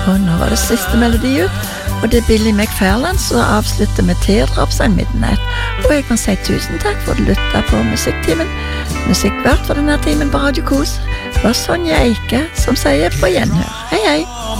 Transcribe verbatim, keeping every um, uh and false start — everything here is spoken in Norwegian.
Og nå var det siste melodi ut, og det er Billy McFarland som avslutter med Teardrops and Midnight. Og jeg kan si tusen takk for at du lyttet på Musikktimen. Musikkvert for denne timen på Radio Kos var Sonja Eike, som sier på gjenhør. Hei, hei!